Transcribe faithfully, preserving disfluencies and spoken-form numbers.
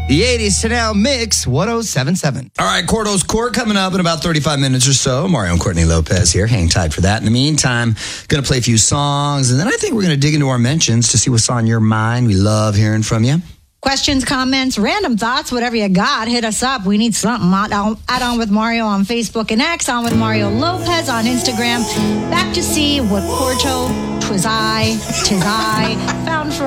The eighties to now mix one oh seven point seven. All right, Cordo's Court coming up in about thirty-five minutes or so. Mario and Courtney Lopez here. Hang tight for that. In the meantime, going to play a few songs, and then I think we're going to dig into our mentions to see what's on your mind. We love hearing from you. Questions, comments, random thoughts, whatever you got, hit us up. We need something. Add on with Mario on Facebook and X, on with Mario Lopez on Instagram. Back to see what Corto, Twiz I, Tiz I found for